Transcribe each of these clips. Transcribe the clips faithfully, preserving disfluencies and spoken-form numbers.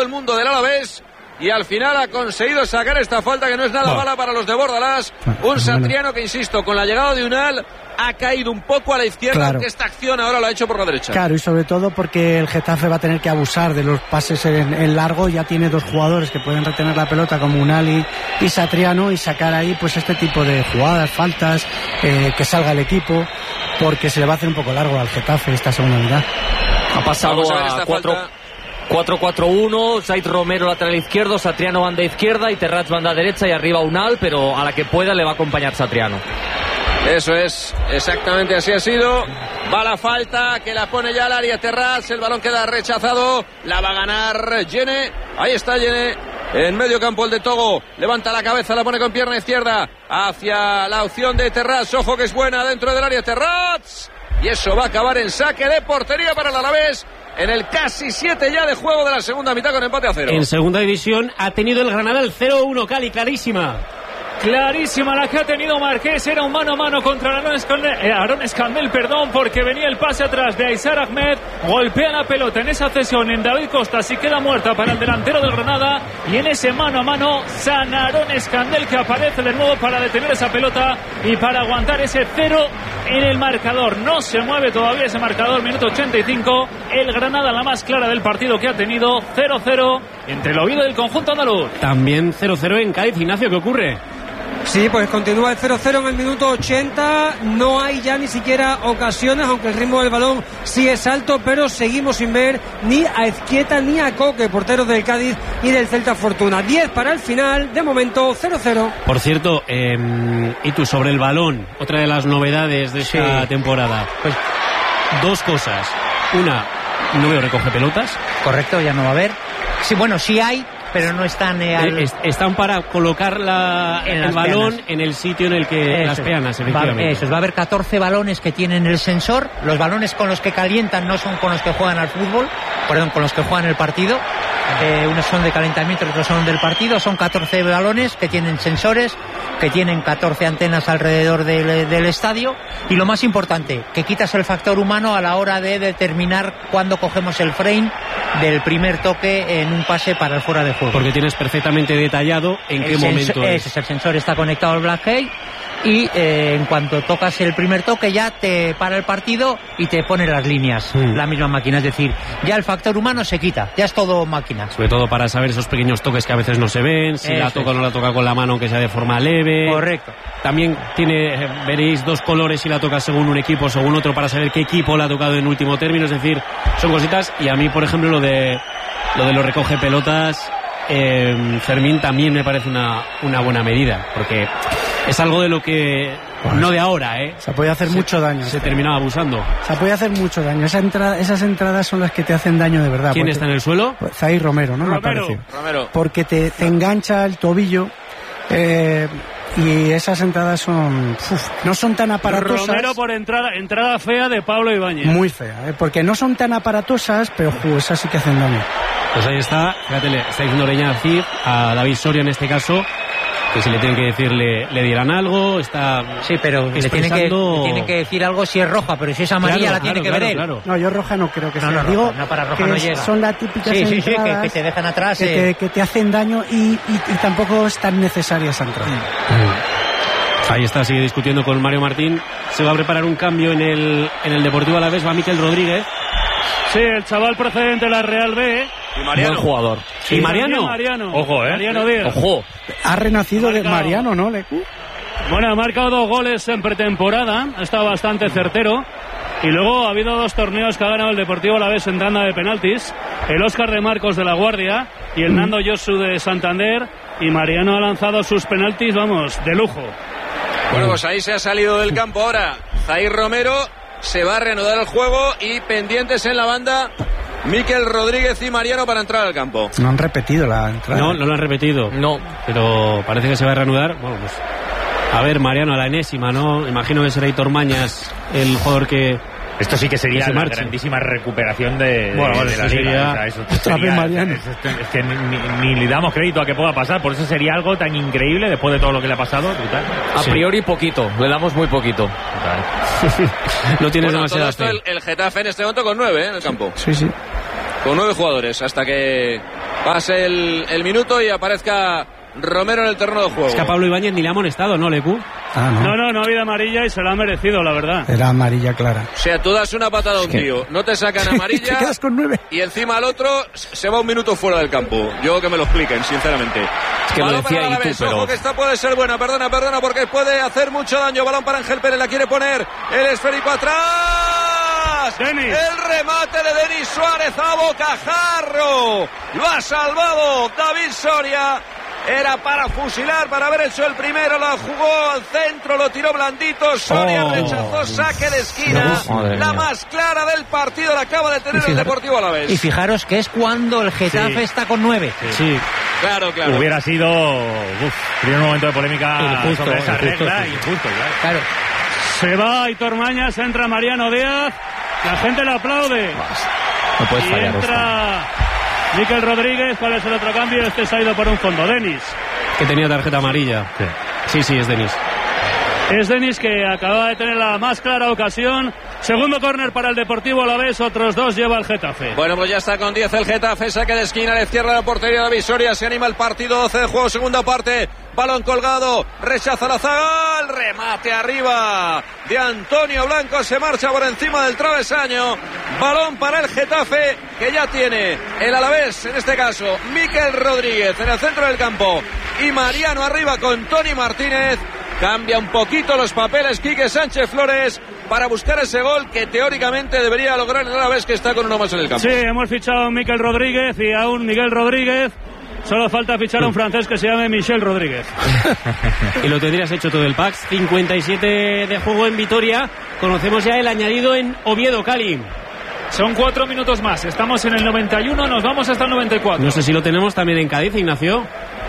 el mundo del Alavés. Y al final ha conseguido sacar esta falta que no es nada no. mala para los de Bordalás. Un Satriano que, insisto, con la llegada de Unal ha caído un poco a la izquierda, claro. aunque esta acción ahora lo ha hecho por la derecha. Claro, y sobre todo porque el Getafe va a tener que abusar de los pases en, en largo. Ya tiene dos jugadores que pueden retener la pelota, como Unal y, y Satriano, y sacar ahí pues este tipo de jugadas, faltas, eh, que salga el equipo, porque se le va a hacer un poco largo al Getafe esta segunda mitad. Ha pasado a, a cuatro... cuatro cuatro uno, Said Romero lateral izquierdo, Satriano banda izquierda y Terrats banda derecha y arriba Unal, pero a la que pueda le va a acompañar Satriano. Eso es, exactamente así ha sido. Va la falta que la pone ya al área Terrats, el balón queda rechazado, la va a ganar Yene, ahí está Yene. En medio campo el de Togo, levanta la cabeza, la pone con pierna izquierda hacia la opción de Terrats, ojo que es buena dentro del área Terrats, y eso va a acabar en saque de portería para el Alavés. En el casi siete ya de juego de la segunda mitad con empate a cero. En segunda división ha tenido el Granada el cero uno, Cali, clarísima. Clarísima la que ha tenido Marqués, era un mano a mano contra Aaron Escandel, eh, Aaron Escandel, perdón, porque venía el pase atrás de Aizar Ahmed, golpea la pelota en esa cesión en David Costa, si queda muerta para el delantero del Granada, y en ese mano a mano San Aaron Escandel que aparece de nuevo para detener esa pelota y para aguantar ese cero en el marcador. No se mueve todavía ese marcador, minuto ochenta y cinco, el Granada la más clara del partido que ha tenido, cero cero entre el Oviedo del conjunto andaluz. También cero cero en Cádiz. Ignacio, ¿qué ocurre? Sí, pues continúa el cero cero en el minuto ochenta, no hay ya ni siquiera ocasiones, aunque el ritmo del balón sí es alto, pero seguimos sin ver ni a Ezquieta ni a Coque, porteros del Cádiz y del Celta Fortuna. diez para el final, de momento cero cero. Por cierto, eh, y tú sobre el balón, otra de las novedades de esta sí. temporada, pues dos cosas. Una, no veo recoge pelotas. Correcto, ya no va a haber. Sí, bueno, sí hay, pero no están eh, al... es, están para colocar la, el balón peanas. En el sitio en el que eso, las peanas, efectivamente. Va, eso, va a haber catorce balones que tienen el sensor. Los balones con los que calientan no son con los que juegan al fútbol, perdón, con los que juegan el partido. Eh, unos son de calentamiento, otros son del partido. Son catorce balones que tienen sensores, que tienen catorce antenas alrededor del, del estadio. Y lo más importante, que quitas el factor humano a la hora de determinar cuándo cogemos el frame del primer toque en un pase para el fuera de juego. Porque tienes perfectamente detallado en el qué sensor, momento es. es. El sensor está conectado al Blackgate y eh, en cuanto tocas el primer toque ya te para el partido y te pone las líneas, mm. la misma máquina. Es decir, ya el factor humano se quita, ya es todo máquina. Sobre todo para saber esos pequeños toques que a veces no se ven, si Eso la toca o no la toca con la mano, aunque sea de forma leve. Correcto. También tiene, veréis, dos colores si la toca según un equipo, según otro, para saber qué equipo la ha tocado en último término. Es decir, son cositas. Y a mí, por ejemplo, lo de lo de los recoge pelotas, eh, Fermín, también me parece una, una buena medida, porque es algo de lo que bueno, no de ahora, ¿eh? Se puede hacer se, mucho daño. Se terminaba abusando. Se puede hacer mucho daño. Esa entrada, esas entradas son las que te hacen daño de verdad. ¿Quién está en el suelo? Pues, Zaid Romero, ¿no? Romero. Me parece. Romero. Porque te, te engancha el tobillo. Eh, y esas entradas son uf, no son tan aparatosas. Romero por entrada entrada fea de Pablo Ibáñez. Muy fea, ¿eh? Porque no son tan aparatosas, pero ju, esas sí que hacen daño. Pues ahí está, fíjate, le está diciendo Leña Cid a David Soria en este caso, que si le tienen que decir le, le dirán algo. Está sí, pero le tienen, que, le tienen que decir algo si es roja, pero si es amarilla, claro, la tiene claro, que claro, ver él. claro. No, yo roja no creo que no, sea. No, Digo, no, para roja que no llega. Son las típicas sí, sí, entradas sí, que, que te dejan atrás. Que, eh. te, que te hacen daño y, y, y tampoco es tan necesaria esa entrada. Mm. Ahí está, sigue discutiendo con Mario Martín. Se va a preparar un cambio en el, en el Deportivo Alavés. Va Miquel Rodríguez. Sí, el chaval procedente de la Real B. Y Mariano. Buen jugador. Sí, ¿Y Mariano? Mariano? Ojo, eh. Mariano Díaz. Ojo. Ha renacido de Mariano, ¿no, Lecu? Bueno, ha marcado dos goles en pretemporada. Ha estado bastante certero. Y luego ha habido dos torneos que ha ganado el Deportivo Alavés en tanda de penaltis. El Óscar de Marcos de La Guardia y el Nando Yosu de Santander. Y Mariano ha lanzado sus penaltis, vamos, de lujo. Bueno, pues ahí se ha salido del campo ahora Zaid Romero. Se va a reanudar el juego y pendientes en la banda Miquel Rodríguez y Mariano para entrar al campo. No han repetido la entrada. No, no lo han repetido. No. Pero parece que se va a reanudar. Bueno, pues a ver, Mariano, a la enésima, ¿no? Imagino que será Hitor Mañas el jugador que... Esto sí que sería que la marche. grandísima recuperación de, de, bueno, vale, de la sería... liga. O sea, eso Otra vez Mariano. Es, es, es que ni, ni, ni le damos crédito a que pueda pasar, por eso sería algo tan increíble después de todo lo que le ha pasado. Brutal. A Sí. priori poquito, le damos muy poquito. No tienes Bueno, todo demasiada esto fe. el, el Getafe en este momento con nueve, ¿eh? En el campo. Sí, sí. Con nueve jugadores hasta que pase el, el minuto y aparezca Romero en el terreno de juego. Es que a Pablo Ibáñez ni le ha amonestado, ¿no, Lecu? Ah, no. No, no, no ha habido amarilla y se la ha merecido, la verdad. Era amarilla clara. O sea, tú das una patada a un Es que... tío, no te sacan amarilla. Te quedas con nueve. Y encima al otro se va un minuto fuera del campo. Yo que me lo expliquen, sinceramente. Es que lo balón decía para y tú, Alavés, pero... ojo que esta puede ser buena, perdona, perdona, porque puede hacer mucho daño. Balón para Ángel Pérez, la quiere poner el esférico atrás. Denis. El remate de Denis Suárez a bocajarro. Lo ha salvado David Soria. Era para fusilar, para haber hecho el primero, lo jugó al centro, lo tiró blandito, Soria oh. rechazó, saque de esquina, Madre la mía. más clara del partido la acaba de tener Y el fijar- Deportivo Alavés. Y fijaros que es cuando el Getafe Sí. está con nueve. Sí. Claro, claro. Hubiera sido uf, primer momento de polémica Injusto, sobre esa injusto, regla, sí. injusto, claro. Claro. Se va Aitor Mañas, entra Mariano Díaz, la gente le aplaude. No puedes Y fallar, Oscar. entra Mikel Rodríguez. ¿Cuál es el otro cambio? Este se ha ido por un fondo. Denis. Que tenía tarjeta amarilla. Sí. Sí, sí, es Denis. Es Denis, que acaba de tener la más clara ocasión. Segundo córner para el Deportivo Alavés, otros dos lleva el Getafe. Bueno, pues ya está con diez el Getafe, saque de esquina a la izquierda de la portería de Visoria, se anima el partido, doce de juego, segunda parte, balón colgado, rechaza la zaga, el remate arriba de Antonio Blanco, se marcha por encima del travesaño, balón para el Getafe, que ya tiene el Alavés, en este caso, Mikel Rodríguez en el centro del campo, y Mariano arriba con Toni Martínez. Cambia un poquito los papeles Quique Sánchez Flores para buscar ese gol que teóricamente debería lograr el Alavés, que está con uno más en el campo. Sí, hemos fichado a Mikel Rodríguez y a un Miguel Rodríguez. Solo falta fichar a un francés que se llame Michel Rodríguez. Y lo tendrías hecho todo el pack. cincuenta y siete de juego en Vitoria. Conocemos ya el añadido en Oviedo, Cali. Son cuatro minutos más. Estamos en el noventa y uno, nos vamos hasta el noventa y cuatro. No sé si lo tenemos también en Cádiz, Ignacio.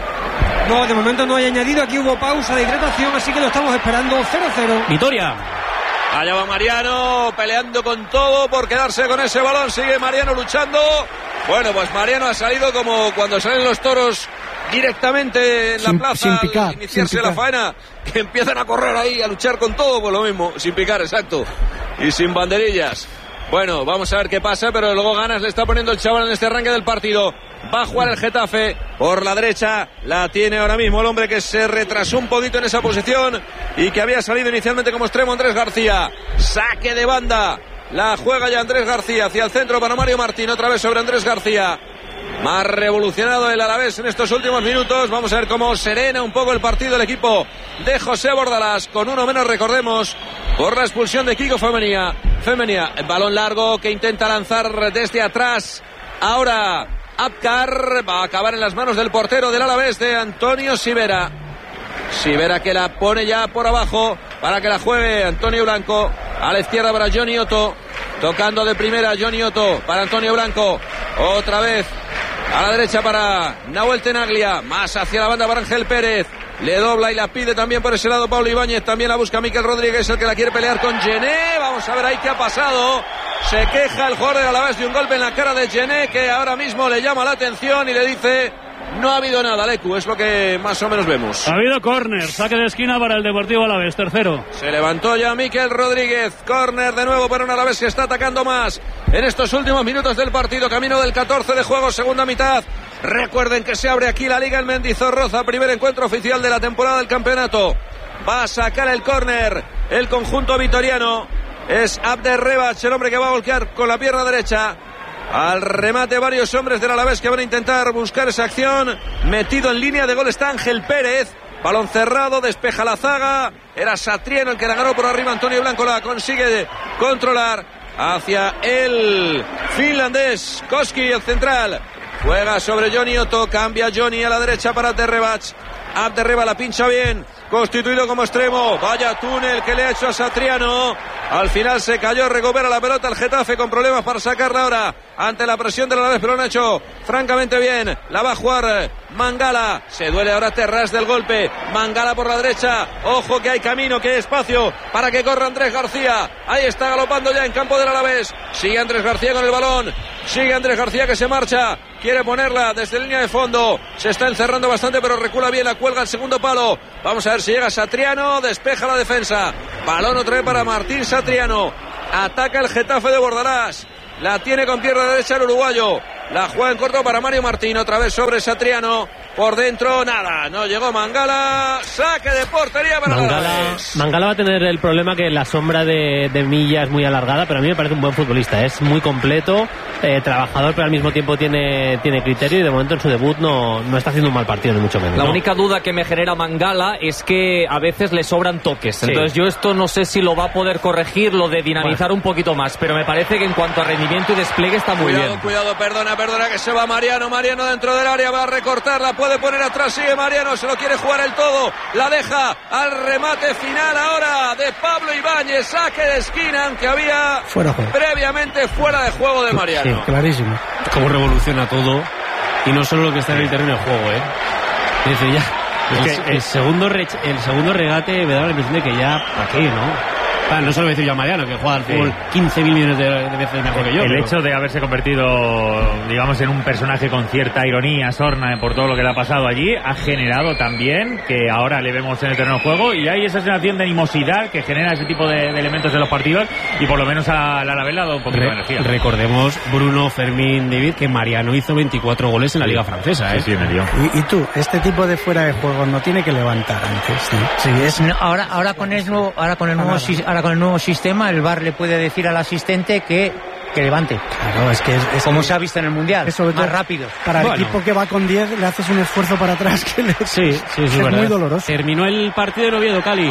No, de momento no hay añadido. Aquí hubo pausa de hidratación, así que lo estamos esperando. Cero cero. Vitoria. Allá va Mariano peleando con todo por quedarse con ese balón. Sigue Mariano luchando. Bueno, pues Mariano ha salido como cuando salen los toros directamente en la Sin- plaza sin picar, al iniciarse sin la picar. faena, que empiezan a correr ahí, a luchar con todo, pues lo mismo, sin picar, exacto, y sin banderillas. Bueno, vamos a ver qué pasa, pero luego ganas le está poniendo el chaval en este arranque del partido. Va a jugar el Getafe por la derecha, la tiene ahora mismo el hombre que se retrasó un poquito en esa posición y que había salido inicialmente como extremo, Andrés García. Saque de banda, la juega ya Andrés García hacia el centro para Mario Martín, otra vez sobre Andrés García. Más revolucionado el Alavés en estos últimos minutos. Vamos a ver cómo serena un poco el partido el equipo de José Bordalás, con uno menos, recordemos, por la expulsión de Kiko Femenía. Femenía, el balón largo que intenta lanzar desde atrás. Ahora Abkar va a acabar en las manos del portero del Alavés, de Antonio Sivera. Sivera que la pone ya por abajo para que la juegue Antonio Blanco. A la izquierda para Johnny Otto. Tocando de primera Johnny Otto para Antonio Blanco. Otra vez a la derecha para Nahuel Tenaglia. Más hacia la banda para Ángel Pérez. Le dobla y la pide también por ese lado Pablo Ibáñez. También la busca Mikel Rodríguez, el que la quiere pelear con Gené. Vamos a ver ahí qué ha pasado. Se queja el jugador de Alavés de un golpe en la cara de Gené, que ahora mismo le llama la atención y le dice: no ha habido nada, Lecu, es lo que más o menos vemos. Ha habido córner, saque de esquina para el Deportivo Alavés, tercero. Se levantó ya Mikel Rodríguez. Córner de nuevo para un Alavés que está atacando más en estos últimos minutos del partido. Camino del catorce de juego, segunda mitad. Recuerden que se abre aquí la Liga en Mendizorroza. Primer encuentro oficial de la temporada del campeonato. Va a sacar el córner el conjunto vitoriano. Es Abder Rebach, el hombre que va a volcar con la pierna derecha. Al remate varios hombres del Alavés que van a intentar buscar esa acción. Metido en línea de gol está Ángel Pérez. Balón cerrado, despeja la zaga. Era Satriano el que la ganó por arriba. Antonio Blanco la consigue controlar hacia el finlandés Koski, el central. Juega sobre Johnny Otto. Cambia Johnny a la derecha para Abderrebach. Abderrebach la pincha bien. Constituido como extremo. Vaya túnel que le ha hecho a Satriano. Al final se cayó, recupera la pelota el Getafe con problemas para sacarla ahora ante la presión de la vez, pero lo han hecho francamente bien. La va a jugar Mangala. Se duele ahora Terrás del golpe. Mangala por la derecha. Ojo que hay camino, que hay espacio para que corra Andrés García. Ahí está galopando ya en campo del Alavés. Sigue Andrés García con el balón. Sigue Andrés García que se marcha. Quiere ponerla desde línea de fondo. Se está encerrando bastante, pero recula bien. La cuelga al segundo palo. Vamos a ver si llega Satriano. Despeja la defensa. Balón otra vez para Martín Satriano. Ataca el Getafe de Bordalás. La tiene con pierna derecha el uruguayo. La juega en corto para Mario Martín. Otra vez sobre Satriano. Por dentro, nada. No llegó Mangala. Saque de portería para Mangala. Alaves. Mangala va a tener el problema que la sombra de, de Milla es muy alargada, pero a mí me parece un buen futbolista. Es muy completo, eh, trabajador, pero al mismo tiempo tiene, tiene criterio y de momento en su debut no, no está haciendo un mal partido, ni mucho menos. La ¿no? única duda que me genera Mangala es que a veces le sobran toques. Sí. Entonces yo esto no sé si lo va a poder corregir, lo de dinamizar bueno. un poquito más, pero me parece que en cuanto a rendimiento y despliegue está muy cuidado, bien. Cuidado, perdona, perdona que se va Mariano. Mariano dentro del área va a recortar, la puede poner atrás, sigue Mariano, se lo quiere jugar el todo, la deja al remate final ahora de Pablo Ibáñez, saque de esquina, aunque había fuera juego. previamente fuera de juego de Mariano. Sí, clarísimo. Cómo revoluciona todo, y no solo lo que está en el terreno de juego, ¿eh? Es decir, ya, el, el, segundo re, el segundo regate me da la impresión de que ya, ¿para qué, no? Ah, no solo voy a decir yo a Mariano, que juega al fútbol sí. quince mil millones de, de veces mejor que yo. El pero... hecho de haberse convertido, digamos, en un personaje con cierta ironía, sorna, por todo lo que le ha pasado allí, ha generado también que ahora le vemos en el terreno de juego y hay esa sensación de animosidad que genera ese tipo de, de elementos en los partidos y por lo menos a la Alavés le ha dado un poquito Re- de energía. Recordemos, Bruno, Fermín, David, que Mariano hizo veinticuatro goles en la sí. Liga Francesa, ¿eh? Sí, sí, medio. Y, y tú, este tipo de fuera de juego no tiene que levantar antes, ¿no? Sí, es, ahora, ahora con el nuevo, ahora con el nuevo, ahora con el nuevo sistema, el V A R le puede decir al asistente que, que levante. Claro, es que es, es como que, se ha visto en el Mundial, es más todo, rápido. Para bueno. el equipo que va con diez le haces un esfuerzo para atrás que le, sí, sí, es, es, es muy doloroso. Terminó el partido de Oviedo, Cali.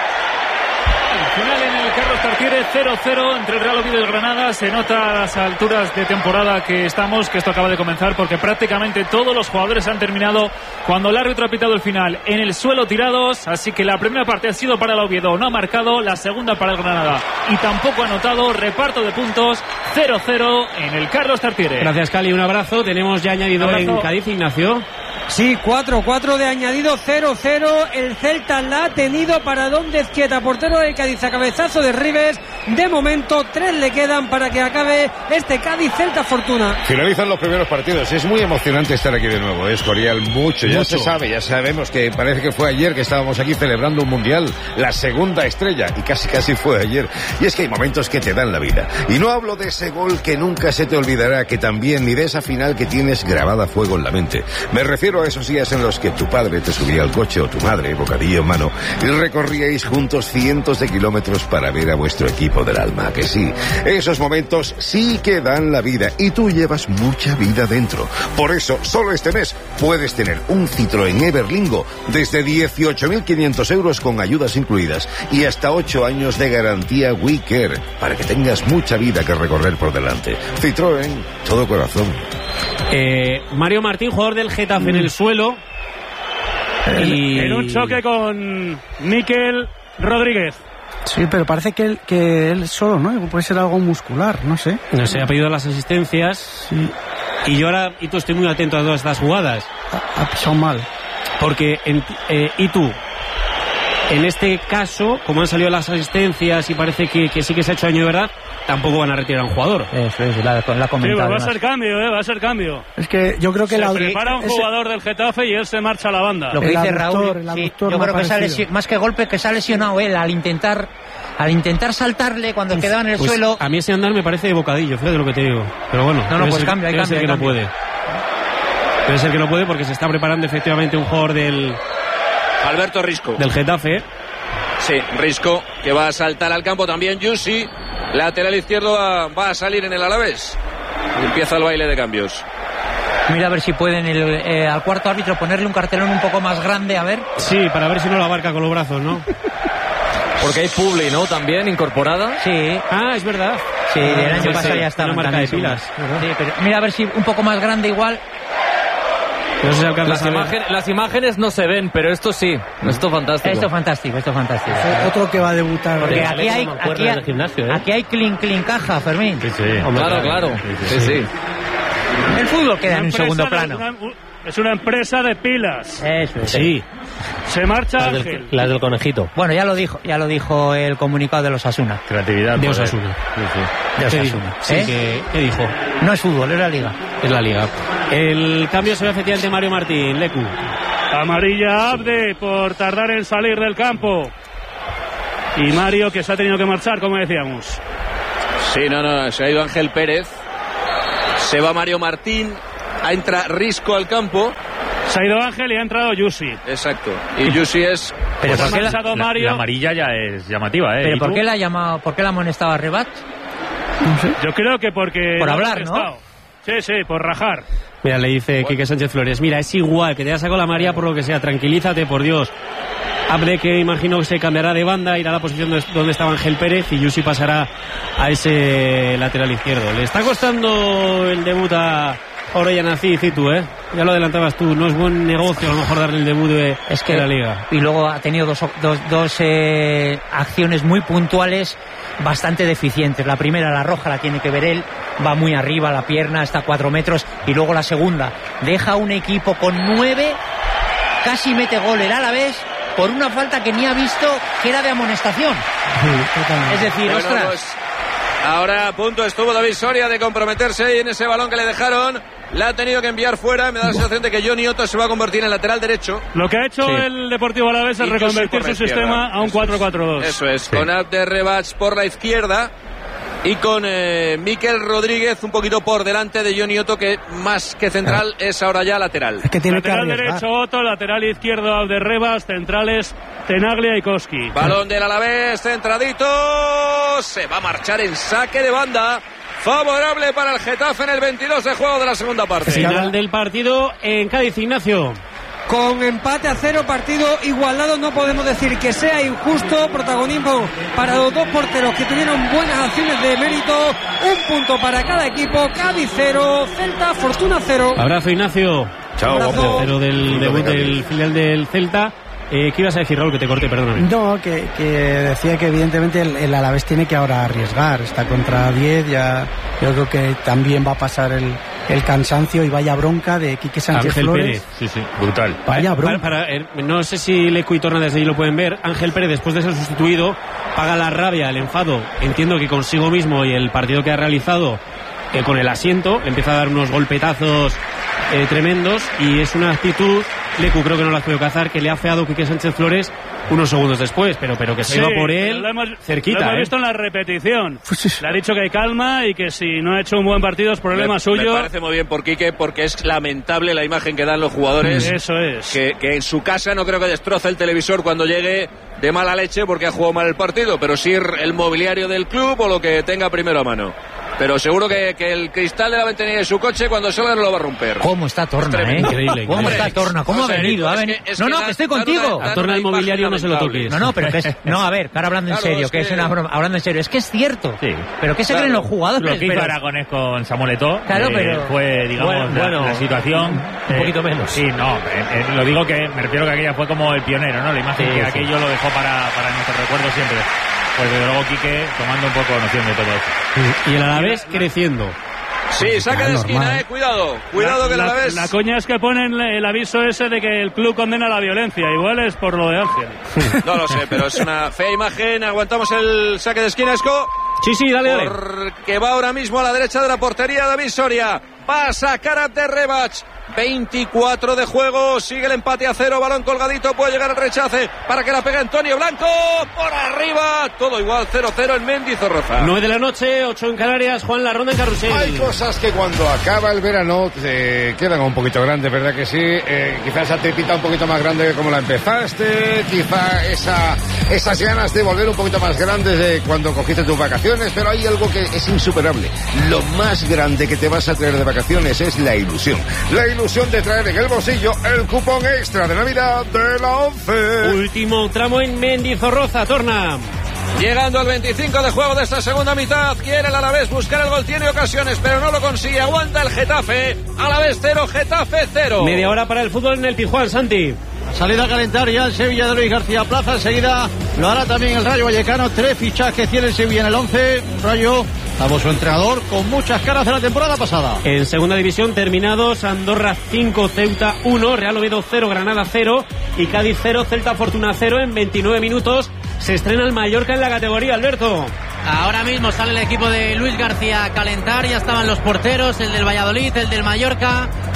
Final en el Carlos Tartiere, cero cero entre el Real Oviedo y el Granada. Se nota a las alturas de temporada que estamos que esto acaba de comenzar porque prácticamente todos los jugadores han terminado cuando el árbitro ha pitado el final en el suelo tirados, así que la primera parte ha sido para el Oviedo, no ha marcado, la segunda para el Granada y tampoco ha anotado. Reparto de puntos, cero cero en el Carlos Tartiere. Gracias, Cali, un abrazo. Tenemos ya añadido en Cádiz, Ignacio. Sí, cuatro cuatro de añadido, cero cero. El Celta la ha tenido para Don Ezquieta, portero del Cádiz, a cabezazo de Ribes. De momento, tres le quedan para que acabe este Cádiz-Celta Fortuna. Finalizan los primeros partidos. Es muy emocionante estar aquí de nuevo, ¿eh? Escorial, mucho. Ya mucho. Se sabe, ya sabemos que parece que fue ayer que estábamos aquí celebrando un mundial, la segunda estrella, y casi casi fue ayer. Y es que hay momentos que te dan la vida. Y no hablo de ese gol que nunca se te olvidará, que también, ni de esa final que tienes grabada a fuego en la mente. Me refiero a esos días en los que tu padre te subía al coche o tu madre, bocadillo en mano, y recorríais juntos cientos de kilómetros para ver a vuestro equipo del alma, que sí. Esos momentos sí que dan la vida y tú llevas mucha vida dentro. Por eso, solo este mes puedes tener un Citroën Everlingo desde dieciocho mil quinientos euros con ayudas incluidas y hasta ocho años de garantía WeCare para que tengas mucha vida que recorrer por delante. Citroën, todo corazón. Eh, Mario Martín, jugador del Getafe, mm. en el suelo. Y... En un choque con Mikel Rodríguez. Sí, pero parece que él, que él solo, ¿no? Puede ser algo muscular, no sé. No sé, ha pedido las asistencias. Sí. Y yo ahora, y tú, estoy muy atento a todas estas jugadas. Ha, ha pisado mal. Porque, en, eh, y tú, en este caso, como han salido las asistencias y parece que, que sí que se ha hecho daño de verdad, tampoco van a retirar a un jugador. Eso es, la, la sí, pues va a ser cambio, ¿eh? Va a ser cambio. Es que yo creo que se la prepara un ese... jugador del Getafe y él se marcha a la banda. Lo que el dice aductor, Raúl, el sí, aductor yo creo que parecido. se más que golpe que se ha lesionado él al intentar al intentar saltarle cuando Uf, quedaba en el pues suelo. A mí ese andar me parece de bocadillo, fíjate lo que te digo. Pero bueno, no, no, pues ser, cambia, hay debe cambio, ser que hay no puede. Debe ser que no puede porque se está preparando efectivamente un jugador del Alberto Risco. Del Getafe. Sí, Risco, que va a saltar al campo también. Yusi, lateral izquierdo, va, va a salir en el Alavés. Y empieza el baile de cambios. Mira a ver si pueden el, eh, al cuarto árbitro ponerle un cartelón un poco más grande, a ver. Sí, para ver si no lo abarca con los brazos, ¿no? Porque hay Publi, ¿no? También incorporada. Sí. Ah, es verdad. Sí, ah, el año sí, pasado sí, ya estaba. Una marca de pilas. Sí, pero mira a ver si un poco más grande igual. No sé si las, imagen, las imágenes no se ven, pero esto sí. Esto fantástico. Esto fantástico, esto fantástico. Sí, otro que va a debutar. Porque aquí hay, aquí, hay, gimnasio, ¿eh? Aquí hay clean, clean caja, Fermín. Sí, sí. Hombre, claro, claro. Sí, sí. sí. El fútbol queda una en un segundo plano. Una, es una empresa de pilas. Eso es. Sí. Se marcha las Ángel. Del, las del conejito. Bueno, ya lo dijo, ya lo dijo el comunicado de los Osasuna. Creatividad. De Osasuna. Sí, sí. De Osasuna. Sí, ¿Eh? que, ¿qué dijo? No es fútbol, es la liga. Es la liga. El cambio se ve efectivamente Mario Martín, Lecu. Amarilla Abde por tardar en salir del campo. Y Mario, que se ha tenido que marchar, como decíamos. Sí, no, no, se ha ido Ángel Pérez. Se va Mario Martín, entra Risco al campo. Se ha ido Ángel y ha entrado Yusi. Exacto. Y Yusi es... Pero pues ¿por qué ha la, marchado la, Mario. la amarilla ya es llamativa, ¿eh? ¿Pero por tú? qué la ha llamado, por qué la amonestaba a Rebat? No sé. Yo creo que porque... Por no hablar, ha ¿no? contestado. Sí, sí, por rajar. Mira, le dice Quique Sánchez Flores, mira, es igual, que te ha sacado la María por lo que sea, tranquilízate, por Dios. Abre que imagino que se cambiará de banda, irá a la posición donde estaba Ángel Pérez y Yusi pasará a ese lateral izquierdo. Le está costando el debut a Orellana Citu, ¿eh? Ya lo adelantabas tú, no es buen negocio a lo mejor darle el debut de, es que, de la Liga. Y luego ha tenido dos, dos, dos eh, acciones muy puntuales bastante deficientes. La primera, la roja, la tiene que ver él, va muy arriba, la pierna está a cuatro metros. Y luego la segunda, deja un equipo con nueve, casi mete gol el Alavés por una falta que ni ha visto que era de amonestación. Sí, es decir, bueno, ostras. Pues ahora a punto estuvo David Soria de comprometerse ahí en ese balón que le dejaron. La ha tenido que enviar fuera. Me da la sensación de que Johnny Otto se va a convertir en lateral derecho. Lo que ha hecho Sí. el Deportivo Alavés es Y reconvertir Yusi por su la sistema izquierda. a un Eso cuatro cuatro dos. Eso es, Sí. con Abder Rebach por la izquierda y con eh, Miquel Rodríguez un poquito por delante de Johnny Otto, que más que central es ahora ya lateral. Es que tiene que Lateral arriesgar. derecho Otto, lateral izquierdo de Rebas, centrales Tenaglia y Koski. Balón del Alavés, centradito. Se va a marchar en saque de banda. Favorable para el Getafe en el veintidós de juego de la segunda parte. Final del partido en Cádiz, Ignacio. Con empate a cero, partido igualado, no podemos decir que sea injusto. Protagonismo para los dos porteros que tuvieron buenas acciones de mérito. Un punto para cada equipo. Cádiz cero, Celta Fortuna cero. Abrazo, Ignacio. Chao, Abrazo. guapo. Pero del debut del filial del Celta. Eh, ¿Qué ibas a decir, Raúl? Que te corte, perdóname. No, que, que decía que evidentemente el, el Alavés tiene que ahora arriesgar. Está contra diez, ya yo creo que también va a pasar el, el cansancio y vaya bronca de Quique Sánchez Ángel Flores. Pérez. Sí, sí, brutal. Vaya Para- bronca. para- eh, no sé si Leco y Torna desde allí lo pueden ver. Ángel Pérez, después de ser sustituido, paga la rabia, el enfado. Entiendo que consigo mismo y el partido que ha realizado eh, con el asiento, le empieza a dar unos golpetazos eh, tremendos y es una actitud, Lecu creo que no la has podido cazar, que le ha feado Quique Sánchez Flores unos segundos después, pero, pero que se Sí, iba por pero él lo hemos, cerquita. lo hemos ¿eh? visto en la repetición. Pues Le ha dicho que hay calma y que si no ha hecho un buen partido es problema me, suyo. Me parece muy bien por Quique, porque es lamentable la imagen que dan los jugadores. Eso es. Que, que en su casa no creo que destroce el televisor cuando llegue de mala leche porque ha jugado mal el partido, pero sí el mobiliario del club o lo que tenga primero a mano. Pero seguro que, que el cristal de la ventanilla de su coche cuando salga no lo va a romper. ¿Cómo está Torna, eh? Increíble, ¿Cómo increíble. está Torna? ¿Cómo O ha sea, venido? es Ha que- venido. es No, que no, da- que estoy dar contigo. una- A Torna el una mobiliario imagen no se lo lamentable. toques. No, no, pero que es... No, a ver, que ahora hablando en Claro, serio, es que es que- una broma. Hablando en serio, es que es cierto. Sí. Pero ¿qué se Claro. creen los jugadores? Lo que hizo Pero- Aragonés con Samuel Eto'o, Claro, eh, pero- fue, digamos, Bueno, la, bueno, la situación... un poquito menos. Sí, no, eh, eh, lo digo que me refiero que aquella fue como el pionero, ¿no? La imagen Sí, que sí. aquello lo dejó para, para nuestro recuerdo siempre. Pues desde luego Quique tomando un poco noción de todo esto. Y el Alavés creciendo. Sí, saque de esquina, normal. eh, cuidado. Cuidado la, que el la- Alavés... la coña es que ponen el aviso ese de que el club condena la violencia. Igual es por lo de Ángel. No lo sé, pero es una fea imagen. Aguantamos el saque de esquina, Esco. Sí, sí, dale, dale. Porque va ahora mismo a la derecha de la portería David Soria. Va a sacar a de Rebach. veinticuatro de juego. Sigue el empate a cero. Balón colgadito. Puede llegar al rechace para que la pegue Antonio Blanco. Por arriba. Todo igual. cero cero en Mendizorroza. nueve de la noche, ocho en Canarias. Juan, la ronda en Carrusel. Hay cosas que cuando acaba el verano eh, quedan un poquito grandes, ¿verdad que sí? Eh, quizás esa tripita un poquito más grande que como la empezaste, quizá esa, esas ganas de volver un poquito más grandes de cuando cogiste tus vacaciones, pero hay algo que es insuperable. Lo más grande que te vas a traer de vacaciones es la ilusión. La ilusión de traer en el bolsillo el cupón extra de Navidad de la ONCE. Último tramo en Mendizorroza, Torna. Llegando al veinticinco de juego de esta segunda mitad. Quiere el Alavés buscar el gol. Tiene ocasiones, pero no lo consigue. Aguanta el Getafe. Alavés cero, Getafe cero. Media hora para el fútbol en el Pijuán, Santi. Salida a calentar ya el Sevilla de Luis García Plaza. Enseguida lo hará también el Rayo Vallecano. Tres fichajes tiene el Sevilla en el once. Rayo, salvo su entrenador, con muchas caras de la temporada pasada. En segunda división terminados, Andorra cinco, Ceuta uno, Real Oviedo cero, Granada cero y Cádiz cero, Celta Fortuna cero. En veintinueve minutos se estrena el Mallorca en la categoría, Alberto. Ahora mismo sale el equipo de Luis García a calentar, ya estaban los porteros, el del Valladolid, el del Mallorca,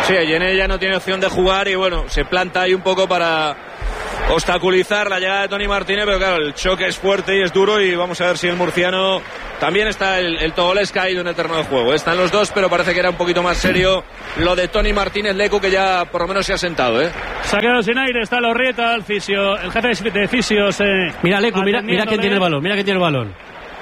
Sí, Jenné ya no tiene opción de jugar y bueno, se planta ahí un poco para obstaculizar la llegada de Tony Martínez, pero claro, el choque es fuerte y es duro y vamos a ver si el murciano... También está el, el togolés caído en el terreno de juego. Están los dos, pero parece que era un poquito más serio lo de Tony Martínez Lecu, que ya por lo menos se ha sentado, ¿eh? Se ha quedado sin aire, está Lorrieta, el fisio, el jefe de fisios. Eh, mira, Lecu, mira, mira quién tiene el balón, mira quién tiene el balón.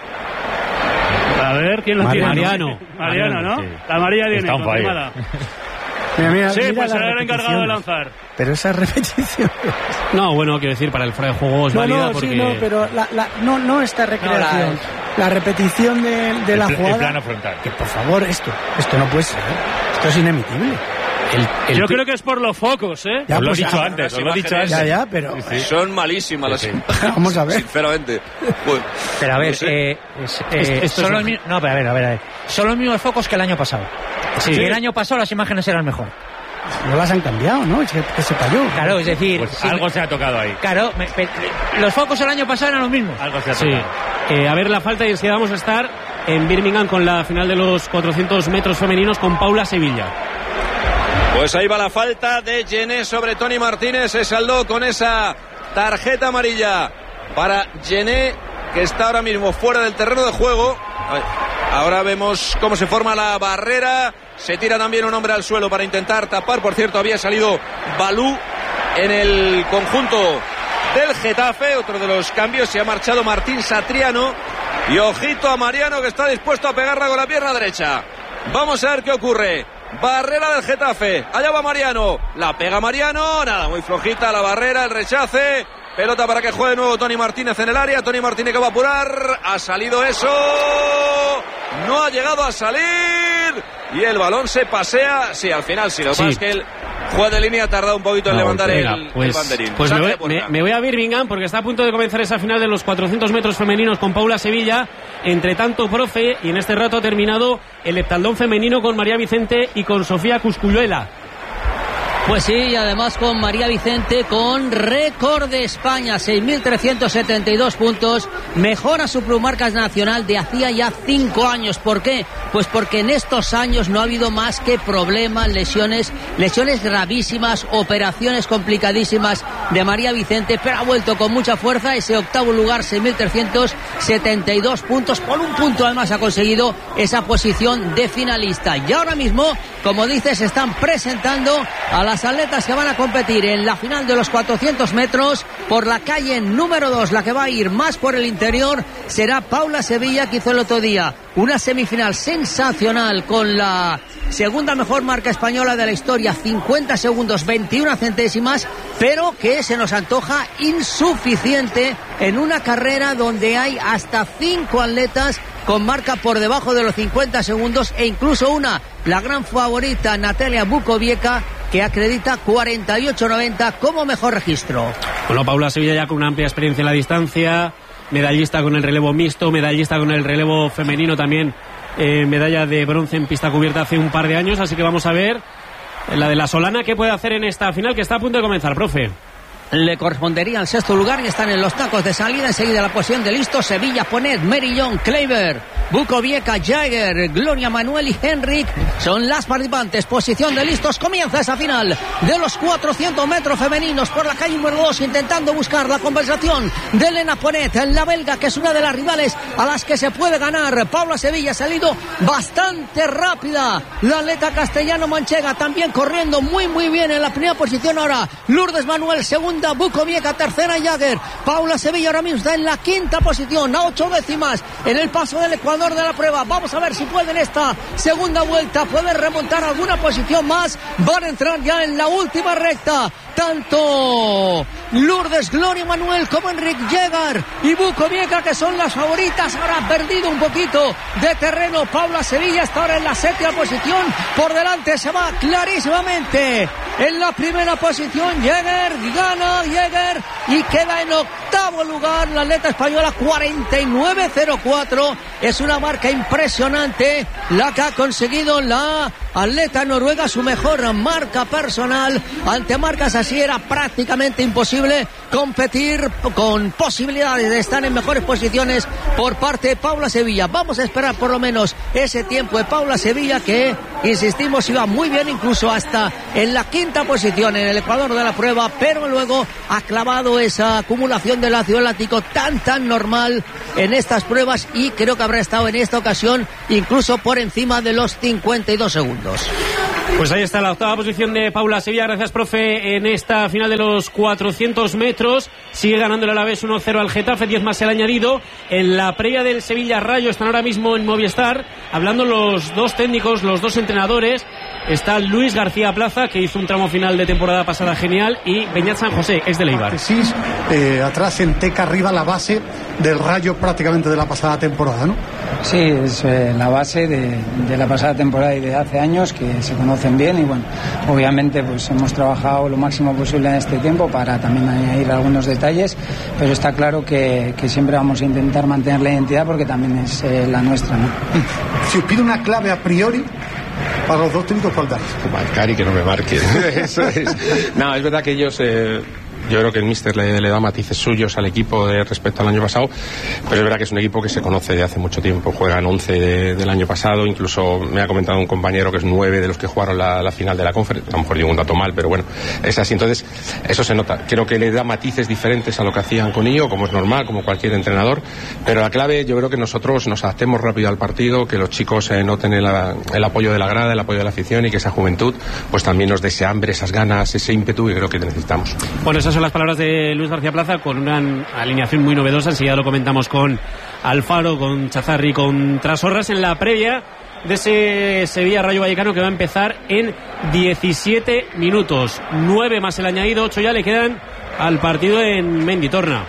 A ver, ¿quién lo Mariano. tiene? Mariano. Mariano, ¿no? Sí. La amarilla viene, confirmada. Mira, mira, sí, mira pues será el repeticiones. encargado de lanzar. Pero esa repetición. No, bueno, quiero decir, para el fuera de juego es no, válida no, porque... sí, no, pero la, la, no, no esta recreación. No, la... la repetición de, de la el, jugada. El plano frontal. Que por favor, esto, esto no puede ser. Esto es inemitible. El, el Yo pi... creo que es por los focos, ¿eh? Ya, os lo he pues, dicho ya, antes, os lo he dicho antes. Ya, ya, pero... Sí, sí. Son malísimas las imágenes. Vamos a ver. Sinceramente. Pues, pero a ver, no sé. eh, es, eh, esto son es los mi... No, pero a ver, a ver, a ver. Son los mismos focos que el año pasado. Sí. Y el año pasado las imágenes eran mejor. No las han cambiado, ¿no? Es que, que se falló. Claro, es decir... Pues sí, algo me... se ha tocado ahí. Claro, me, me, los focos el año pasado eran los mismos. Algo se ha Sí. tocado. Eh, a ver la falta y enseguida vamos a estar en Birmingham con la final de los cuatrocientos metros femeninos con Paula Sevilla. Pues ahí va la falta de Jenné sobre Tony Martínez. Se saldó con esa tarjeta amarilla para Jenné, que está ahora mismo fuera del terreno de juego. Ahora vemos cómo se forma la barrera. Se tira también un hombre al suelo para intentar tapar. Por cierto, había salido Balú en el conjunto del Getafe. Otro de los cambios, se ha marchado Martín Satriano. Y ojito a Mariano, que está dispuesto a pegarla con la pierna derecha. Vamos a ver qué ocurre. Barrera del Getafe. Allá va Mariano. La pega Mariano. Nada, muy flojita la barrera, el rechace. Pelota para que juegue de nuevo Tony Martínez en el área. Tony Martínez que va a apurar. Ha salido eso. No ha llegado a salir. Y el balón se pasea. Sí, al final sí. Lo que Sí. pasa es que el juez de línea ha tardado un poquito en No, levantar venga, el, pues, el banderín. Pues me Saque voy, de puerta. me, me voy a Birmingham porque está a punto de comenzar esa final de los cuatrocientos metros femeninos con Paula Sevilla. Entre tanto, profe, y en este rato ha terminado el heptaldón femenino con María Vicente y con Sofía Cuscuyuela. Pues sí, y además con María Vicente con récord de España, seis mil trescientos setenta y dos puntos, mejora su plumarca nacional de hacía ya cinco años. ¿Por qué? Pues porque en estos años no ha habido más que problemas, lesiones, lesiones gravísimas, operaciones complicadísimas de María Vicente, pero ha vuelto con mucha fuerza. Ese octavo lugar, seis mil trescientos setenta y dos puntos, por un punto además ha conseguido esa posición de finalista. Y ahora mismo, como dices, se están presentando a las atletas que van a competir en la final de los cuatrocientos metros por la calle número dos. La que va a ir más por el interior será Paula Sevilla, que hizo el otro día una semifinal sensacional con la segunda mejor marca española de la historia, cincuenta segundos veintiuna centésimas, pero que se nos antoja insuficiente en una carrera donde hay hasta cinco atletas con marca por debajo de los cincuenta segundos e incluso una, la gran favorita Natalia Bukovieka, que acredita cuarenta y ocho noventa como mejor registro. Bueno, Paula Sevilla ya con una amplia experiencia en la distancia, medallista con el relevo mixto, medallista con el relevo femenino también, eh, medalla de bronce en pista cubierta hace un par de años, así que vamos a ver la de la Solana qué puede hacer en esta final que está a punto de comenzar, profe. Le correspondería al sexto lugar, y están en los tacos de salida. Enseguida la posición de listo: Sevilla, Ponet, Merillón, Kleiber, Bukovieka, Jaeger, Gloria Manuel y Henrik son las participantes. Posición de listos, comienza esa final de los cuatrocientos metros femeninos por la calle número dos, intentando buscar la conversación de Elena Ponet, la belga, que es una de las rivales a las que se puede ganar. Paula Sevilla ha salido bastante rápida. La atleta castellano-manchega también corriendo muy muy bien en la primera posición. Ahora Lourdes Manuel, segunda, Bukovieka, tercera, Jaeger. Paula Sevilla ahora mismo está en la quinta posición, a ocho décimas en el paso del Ecuador de la prueba. Vamos a ver si puede en esta segunda vuelta poder remontar alguna posición más. Van a entrar ya en la última recta tanto Lourdes, Gloria Manuel como Enrique Jaeger y Bukovieka, que son las favoritas. Ahora ha perdido un poquito de terreno Paula Sevilla, está ahora en la séptima posición. Por delante se va clarísimamente en la primera posición Jaeger, gana Jaeger y queda en octavo lugar la atleta española, cuarenta y nueve cero cuatro. Es una marca impresionante la que ha conseguido la atleta noruega, su mejor marca personal. Ante marcas así era prácticamente imposible competir, con posibilidades de estar en mejores posiciones por parte de Paula Sevilla. Vamos a esperar por lo menos ese tiempo de Paula Sevilla, que insistimos, iba muy bien, incluso hasta en la quinta posición en el ecuador de la prueba, pero luego ha clavado esa acumulación del ácido láctico tan tan normal en estas pruebas y creo que habrá estado en esta ocasión incluso por encima de los cincuenta y dos segundos. Pues ahí está la octava posición de Paula Sevilla. Gracias, profe, en esta final de los cuatrocientos metros. Sigue ganando el Alavés uno cero al Getafe, diez más el añadido. En la previa del Sevilla Rayo están ahora mismo en Movistar hablando los dos técnicos, los dos entrenadores. Está Luis García Plaza, que hizo un tramo final de temporada pasada genial, y Beñat San José, ex del Eibar. Sí, eh, atrás en Teca, arriba la base del Rayo prácticamente de la pasada temporada, ¿no? Sí, es eh, la base de, de la pasada temporada y de hace años, que se conocen bien, y bueno, obviamente pues hemos trabajado lo máximo posible en este tiempo para también añadir algunos detalles, pero está claro que, que siempre vamos a intentar mantener la identidad porque también es eh, la nuestra, ¿no? Si os pido una clave a priori para los dos técnicos, ¿cuál dais? Marcar y que no me marquen. Eso es. No, es verdad que ellos... Eh... Yo creo que el míster le, le da matices suyos al equipo de, respecto al año pasado, pero es verdad que es un equipo que se conoce de hace mucho tiempo. Juegan once de, del año pasado, incluso me ha comentado un compañero que es nueve de los que jugaron la, la final de la conferencia. A lo mejor digo un dato mal, pero bueno, es así. Entonces, eso se nota. Creo que le da matices diferentes a lo que hacían con Íñigo, como es normal, como cualquier entrenador, pero la clave yo creo que nosotros nos adaptemos rápido al partido, que los chicos eh, noten el, el apoyo de la grada, el apoyo de la afición, y que esa juventud pues también nos dé ese hambre, esas ganas, ese ímpetu que creo que necesitamos. Bueno, esas son las palabras de Luis García Plaza, con una alineación muy novedosa. Enseguida lo comentamos con Alfaro, con Chazarri, con Trasorras, en la previa de ese Sevilla Rayo Vallecano, que va a empezar en diecisiete minutos. nueve más el añadido, ocho ya le quedan al partido en Menditorna.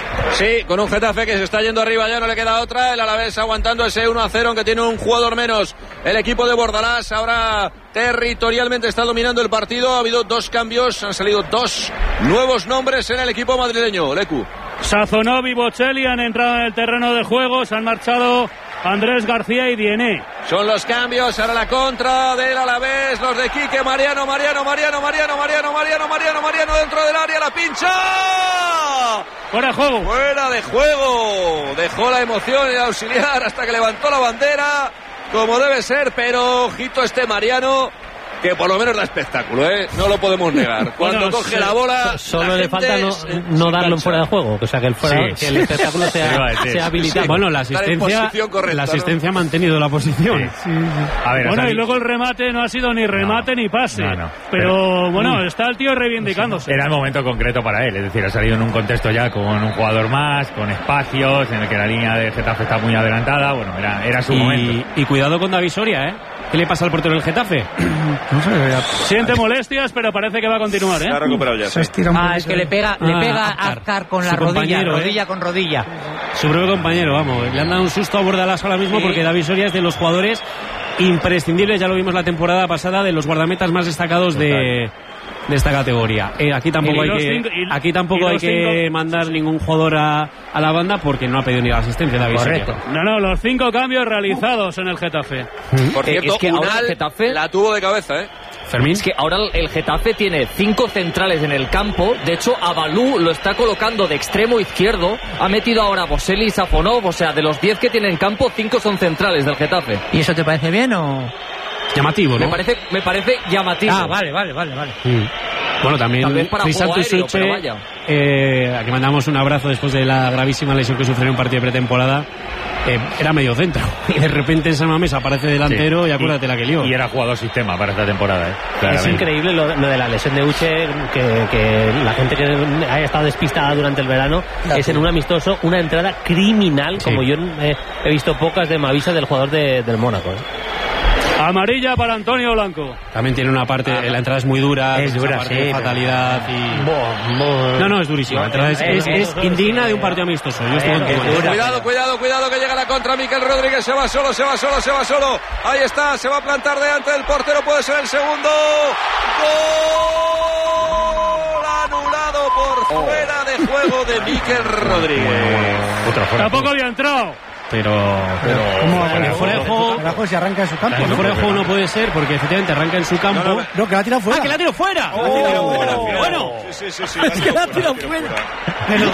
Sí, con un Getafe que se está yendo arriba, ya no le queda otra. El Alavés aguantando ese uno a cero, aunque tiene un jugador menos. El equipo de Bordalás ahora territorialmente está dominando el partido. Ha habido dos cambios, han salido dos nuevos nombres en el equipo madrileño. Lecu. Sazonov y Bocelli han entrado en el terreno de juego, se han marchado Andrés García y Diené. Son los cambios, ahora la contra del Alavés, los de Quique, Mariano, Mariano, Mariano, Mariano, Mariano, Mariano, Mariano, Mariano, dentro del área, la pincha. Fuera de juego. Fuera de juego. Dejó la emoción el auxiliar hasta que levantó la bandera, como debe ser, pero ojito este Mariano, que por lo menos da espectáculo, ¿eh? No lo podemos negar. Cuando bueno, coge sí, la bola, solo la le falta no, no darlo en fuera de juego, o sea que el, fuera, sí, que el espectáculo sea, sea habilitado. Sí. Bueno, la asistencia, correcta, la asistencia ¿no? ha mantenido la posición. Sí. Sí, sí. A ver, bueno, y luego el remate no ha sido ni remate no, ni pase. No, no. Pero, pero bueno, mm. está el tío reivindicándose. Era el momento concreto para él, es decir, ha salido en un contexto ya con un jugador más, con espacios, en el que la línea de Getafe está muy adelantada. Bueno, era, era su y, momento. Y cuidado con David Soria, ¿eh? ¿Qué le pasa al portero del Getafe? No sé, siente molestias, pero parece que va a continuar, ¿eh? Se ha recuperado ya. Se sí. Ah, es que le pega, ah, le pega a Azcar con la rodilla, rodilla ¿eh? con rodilla. Su propio compañero, vamos. Le han dado un susto a Bordalás ahora mismo, sí. Porque David Soria es de los jugadores imprescindibles, ya lo vimos la temporada pasada, de los guardametas más destacados de, de esta categoría. Eh, aquí tampoco hay que, cinco, y, aquí tampoco hay que cinco, mandar ningún jugador a, a la banda porque no ha pedido ni la asistencia David Correcto. Soria. No, no, los cinco cambios realizados en el Getafe. Por cierto, es que Unal ahora el Getafe la tuvo de cabeza, ¿eh? Fermín. Es que ahora el Getafe tiene cinco centrales en el campo. De hecho, Abalú lo está colocando de extremo izquierdo. Ha metido ahora a Bocelli y Safonov. O sea, de los diez que tiene en campo, cinco son centrales del Getafe. ¿Y eso te parece bien o...? Llamativo, ¿no? Me parece, me parece llamativo. Ah, vale, vale, vale, vale. Mm. Bueno, también Crisanto Suche, eh, a que mandamos un abrazo después de la gravísima lesión que sufrió en un partido de pretemporada. Eh, era medio centro y de repente en San Mamés aparece delantero, sí. Y acuérdate y, la que lió. Y era jugador sistema para esta temporada, ¿eh? Es increíble lo, lo de la lesión de Uche, que, que la gente que haya estado despistada durante el verano, claro, es en un amistoso una entrada criminal, sí. Como yo eh, he visto pocas de Mavisa del jugador de, del Mónaco, ¿eh? Amarilla para Antonio Blanco. También tiene una parte, ah, la entrada es muy dura, es dura, parte sí, de fatalidad y... Bo, bo. No, no, es durísima. La entrada es, es, es indigna de un partido amistoso. Yo estoy contigo. Cuidado, cuidado, cuidado, que llega la contra. Miquel Rodríguez se va solo, se va solo, se va solo. Ahí está, se va a plantar delante del portero, puede ser el segundo. Gol anulado por oh. fuera de juego de Miquel Rodríguez. Otra fuera. Tampoco había entrado. Pero, pero ¿cómo el fuera de juego? El se arranca en su campo. El fuera de juego no puede ser porque efectivamente arranca en su campo. No, no, no que la ha tirado fuera. ¡Ah, que la tiró fuera! Oh, la tiró fuera. Oh, bueno, sí, Sí, sí, sí. Es que la ha tirado fuera. Pero,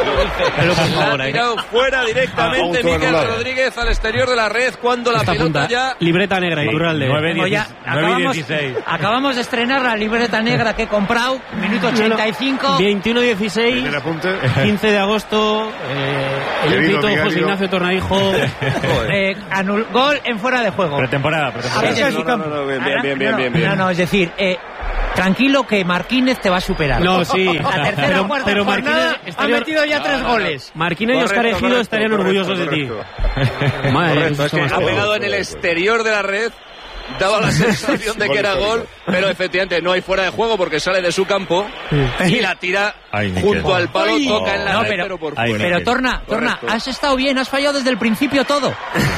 pero por favor, la ha tirado fuera directamente Ah, Miguel autoanulado. Rodríguez al exterior de la red cuando la Esta pelota punta, ya... libreta negra y Iturralde. Como ya acabamos, acabamos de estrenar la libreta negra que he comprado, minuto ochenta y cinco. veintiuno dieciséis, quince de agosto, eh, el Querido grito vicario. José Ignacio Tornaijo. Eh, anul- gol en fuera de juego. Pretemporada, pretemporada. A ver, No, no, no, no, bien, bien, bien, bien, bien, bien. No, no, es decir, eh, tranquilo que Marquínez te va a superar. No, sí. La tercera Pero- o cuarta pero jornada Marquínez ha estaría- metido ya No, tres no, no. goles. Marquínez y Óscar Correcto, Ejido correcto, estarían correcto, orgullosos de ti. correcto. Madre, Correcto, es que más ha todo. pegado en el exterior de la red. Daba la sensación de que era gol, pero efectivamente no hay fuera de juego porque sale de su campo y la tira Ay, junto Miquel. al palo, Ay. toca en la No, red, pero- pero por Ay, fuera. Pero Torna, Torna, Correcto. has estado bien, has fallado desde el principio todo.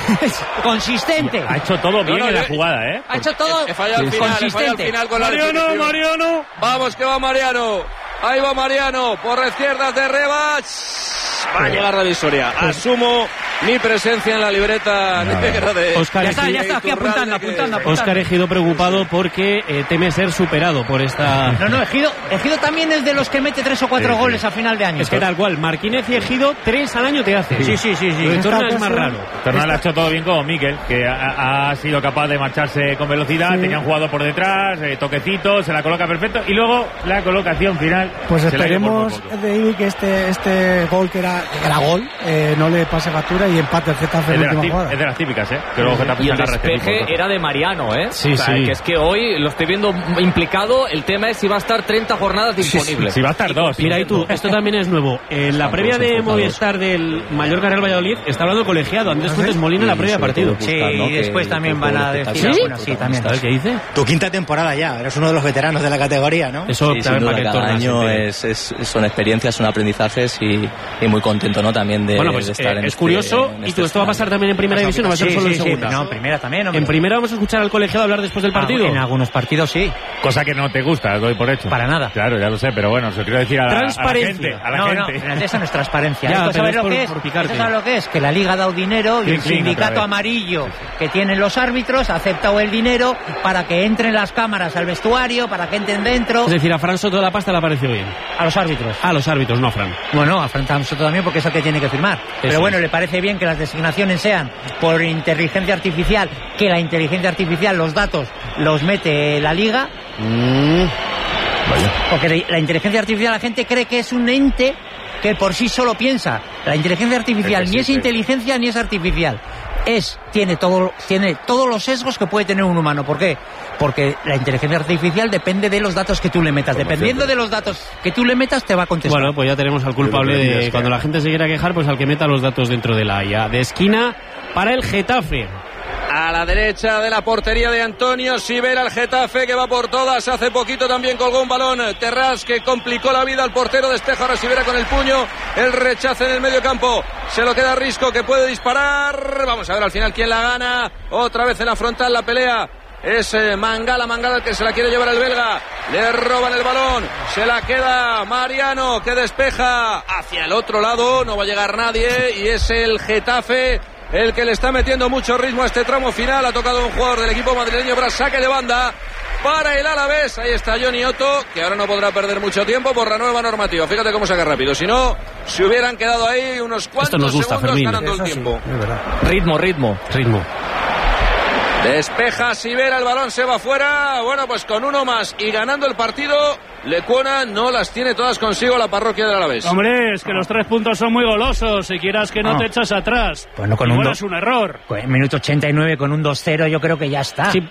Consistente. Ha hecho todo bien No, no, en la yo- jugada, ¿eh? Ha hecho todo He fallado al final, he fallado al consistente. final con la Mariano, definición. Mariano. Vamos que va Mariano. Ahí va Mariano por la izquierda de Rebach. Va a llegar la Visoria. Asumo mi presencia en la libreta negra de Óscar Ya está, ya está, aquí Iturralde, apuntando, que- apuntando, apuntando. Óscar Ejido preocupado porque eh, teme ser superado por esta... No, no, Ejido, Ejido también es de los que mete tres o cuatro Sí, sí. goles a final de año. Es que tal cual, Marquínez y Ejido, tres al año te hace. Sí, sí, sí, sí. Lo de Esta Torna es más ocasión- raro. Tornal ha hecho todo bien como Miquel, que ha, ha sido capaz de marcharse con velocidad, Sí. tenía un jugador por detrás, eh, toquecitos, se la coloca perfecto y luego la colocación final. Pues se la ha ido por muy esperemos poco. de Ibi que este, este gol que era, que era gol eh, no le pase factura y empate el Getafe Es en de, la las última tip- jugada. es de las típicas, ¿eh? Que luego Getafe Y el se agarra este tipo de despeje cosas. era de Mariano, ¿eh? Sí, o sea, sí. que es que hoy lo estoy viendo implicado. El tema es si va a estar treinta jornadas disponible. Si va a estar dos. Mira, y tú, esto también es nuevo. En la previa de Movistar del Mallorca Real Valladolid está hablando colegiado Andrés Fuentes Molina en la previa de partido. Sí, y después también van a decir algunas, sí, también. ¿Sabes qué dice? Tu quinta temporada ya, eres uno de los veteranos de la categoría, ¿no? Eso Sí, también sin duda, para que cada Torna se año entere. es, es- son experiencias, son aprendizajes y, y muy contento, ¿no? También de, Bueno, pues de eh, estar en es este- curioso. en ¿Y este tú, esto va a pasar también en primera división o va a ser Sí, solo sí, en sí, segunda? no, primera también. hombre. En primera vamos a escuchar al colegiado hablar después del partido. En algunos partidos sí. Cosa que no te gusta, doy por hecho. Para nada. Claro, ya lo sé, pero bueno, se lo quiero decir a la, a la Transparencia. gente. A la no, gente. no, eso no es transparencia. Ya, ¿Esto pero sabes es lo por- que es? por picarte. ¿Esto sabes lo que es? Que la Liga ha dado dinero y Clean, el clean otra sindicato vez. amarillo que tienen los árbitros ha aceptado el dinero para que entren las cámaras al vestuario, para que entren dentro. Es decir, a Fran Soto la pasta le ha parecido bien. A los árbitros. A los árbitros, no a Fran. Bueno, a Fran Soto también porque es el que tiene que firmar. Pero bueno, es. le parece bien que las designaciones sean por inteligencia artificial, que la inteligencia artificial, los datos los mete la Liga. Porque la inteligencia artificial la gente cree que es un ente que por sí solo piensa. La inteligencia artificial Es que ni es sí, sí. inteligencia ni es artificial. Es, tiene todo, tiene todos los sesgos que puede tener un humano. ¿Por qué? Porque la inteligencia artificial depende de los datos que tú le metas. Dependiendo de los datos que tú le metas, te va a contestar. Bueno, pues ya tenemos al culpable de cuando la gente se quiera quejar, pues al que meta los datos dentro de la I A. De esquina para el Getafe. A la derecha de la portería de Antonio Sivera, el Getafe que va por todas. Hace poquito también colgó un balón Terrás que complicó la vida al portero. Despeja ahora Sivera con el puño. El rechazo en el medio campo. Se lo queda Risco que puede disparar. Vamos a ver al final quién la gana. Otra vez en la frontal la pelea. Es eh, Mangala, Mangala el que se la quiere llevar el belga. Le roban el balón. Se la queda Mariano que despeja hacia el otro lado. No va a llegar nadie y es el Getafe el que le está metiendo mucho ritmo a este tramo final. Ha tocado un jugador del equipo madrileño para saque de banda para el Alavés. Ahí está Johnny Otto, que ahora no podrá perder mucho tiempo por la nueva normativa. Fíjate cómo saca rápido. Si no, se hubieran quedado ahí unos cuantos nos gusta, segundos Fermín. ganando el Eso sí, tiempo. Ritmo, ritmo. Ritmo. Despeja Sivera, el balón se va fuera. Bueno, pues con uno más y ganando el partido, Lecuona no las tiene todas consigo la parroquia del Alavés. Hombre, es que los tres puntos son muy golosos. Si quieras que no Ah. te echas atrás. Bueno, con Igual un do- es un error. En minuto ochenta y nueve con un dos cero yo creo que ya está. Sí.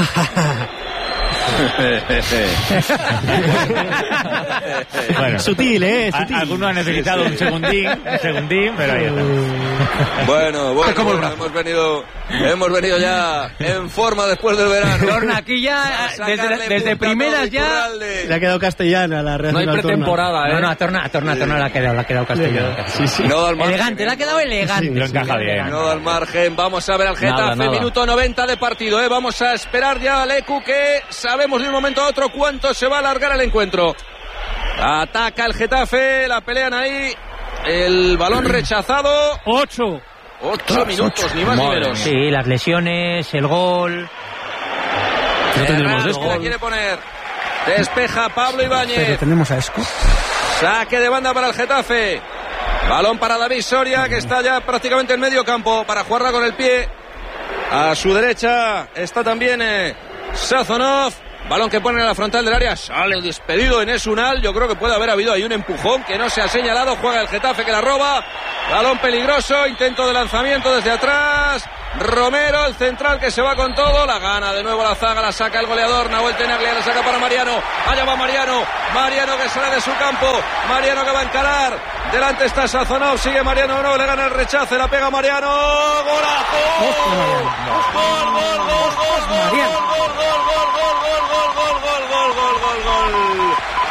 Bueno, Sutil, ¿eh? a- Sutil. algunos han necesitado un segundín, un segundín, pero ahí está. Bueno, bueno, bueno, hemos venido, hemos venido ya en forma después del verano. Torna, aquí ya, desde, desde primeras ya. Le ha quedado castellana la No reacción. hay al Torna. pretemporada, ¿eh? No, no, a Torna, a Torna, a Torna le ha quedado, le ha quedado castellano. Sí, sí. No da al margen. Elegante, le ha quedado elegante. Lo encaja bien. No da al margen. Vamos a ver al Getafe, Nada, nada. minuto noventa de partido. ¿eh? Vamos a esperar ya al Ecu que sabemos de un momento a otro cuánto se va a alargar el encuentro. Ataca el Getafe, la pelean ahí. El balón rechazado. Ocho. Ocho minutos, ni más ni menos. Sí, las lesiones, el gol. No tendremos Ferraz, esto. que la quiere poner. Despeja Pablo Ibáñez. Pero tenemos a Esco. Saque de banda para el Getafe. Balón para David Soria, que está ya prácticamente en medio campo para jugarla con el pie. A su derecha está también eh, Sazonov. Balón que pone en la frontal del área. Sale el despedido Enes Unal. Yo creo que puede haber habido ahí un empujón que no se ha señalado. Juega el Getafe que la roba. Balón peligroso. Intento de lanzamiento desde atrás. Romero, el central que se va con todo. La gana de nuevo la zaga. La saca el goleador. Nahuel Tenaglia la saca para Mariano. Allá va Mariano. Mariano que sale de su campo. Mariano que va a encarar. Delante está Sazonov. Sigue Mariano. No, le gana el rechace. La pega Mariano. ¡Golazo! ¡Gol, gol, gol, gol, gol, gol, gol, gol, gol, gol, gol, gol, gol, gol, gol,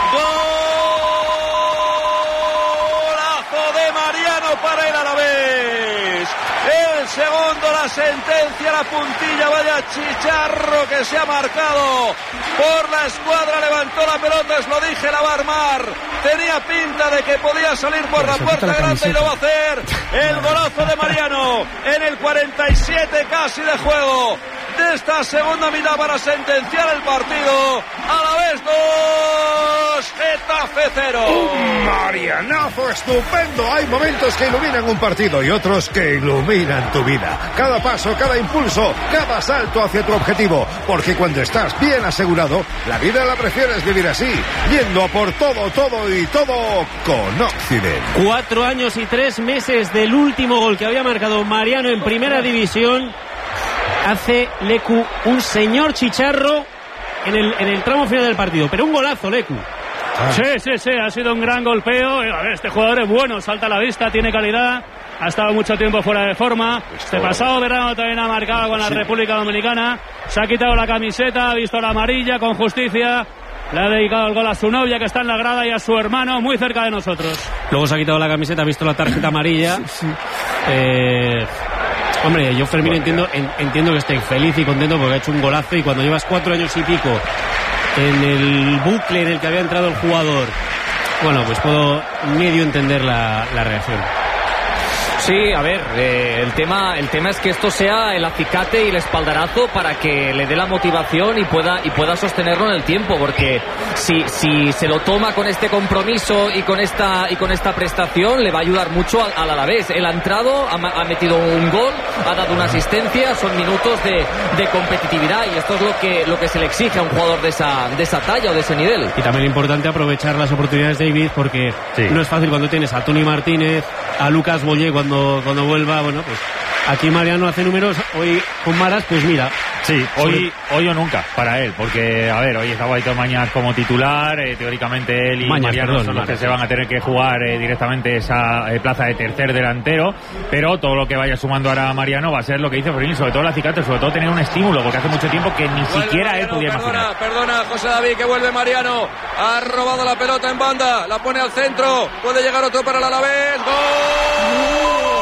golazo de Mariano para el Alavés. El segundo, la sentencia, la puntilla, vaya chicharro que se ha marcado por la escuadra, levantó la pelota, os lo dije, la va a armar, tenía pinta de que podía salir por la puerta grande y lo va a hacer. El golazo de Mariano en el cuarenta y siete casi de juego de esta segunda mitad para sentenciar el partido. Alavés dos, Getafe cero. Un marianazo estupendo. Hay momentos que iluminan un partido y otros que iluminan tu vida. Cada paso, cada impulso, cada salto hacia tu objetivo. Porque cuando estás bien asegurado, la vida la prefieres vivir así, yendo a por todo, todo y todo con Occident. Cuatro años y tres meses del último gol que había marcado Mariano en primera división. Hace Lecu un señor chicharro en el, en el tramo final del partido, pero un golazo, Lecu. Ah. Sí, sí, sí, ha sido un gran golpeo. A ver, este jugador es bueno, salta a la vista, tiene calidad, ha estado mucho tiempo fuera de forma. Este pasado verano también ha marcado con la sí. República Dominicana. Se ha quitado la camiseta, ha visto la amarilla con justicia. Le ha dedicado el gol a su novia que está en la grada y a su hermano muy cerca de nosotros. Luego se ha quitado la camiseta, ha visto la tarjeta amarilla. Sí, sí. Eh... Hombre, yo Fermín entiendo, en, entiendo que esté feliz y contento porque ha hecho un golazo y cuando llevas cuatro años y pico en el bucle en el que había entrado el jugador, bueno, pues puedo medio entender la, la reacción. Sí, a ver, eh, el tema el tema es que esto sea el acicate y el espaldarazo para que le dé la motivación y pueda y pueda sostenerlo en el tiempo, porque si si se lo toma con este compromiso y con esta y con esta prestación le va a ayudar mucho al, al Alavés. Él ha entrado, ha, ha metido un gol, ha dado una asistencia, son minutos de, de competitividad y esto es lo que lo que se le exige a un jugador de esa de esa talla o de ese nivel. Y también es importante aprovechar las oportunidades, David, porque sí. No es fácil cuando tienes a Toni Martínez, a Lucas Boyé cuando cuando vuelva, bueno, pues aquí Mariano hace números, hoy con Maras, pues mira. Sí, hoy hoy o nunca para él, porque, a ver, hoy está Guaito Mañas como titular, eh, teóricamente él y Mañas, Mariano perdón, son los Mañas, que se van a tener que jugar eh, directamente esa eh, plaza de tercer delantero, pero todo lo que vaya sumando ahora Mariano va a ser lo que dice Fermín, sobre todo el acicate, sobre todo tener un estímulo, porque hace mucho tiempo que ni vuelve siquiera Mariano, él podía perdona, imaginar. Perdona, José David, que vuelve Mariano, ha robado la pelota en banda, la pone al centro, puede llegar otro para el Alavés, ¡gol!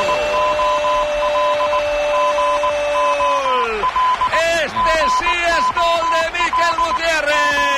Sí, es gol de Mikel Gutiérrez.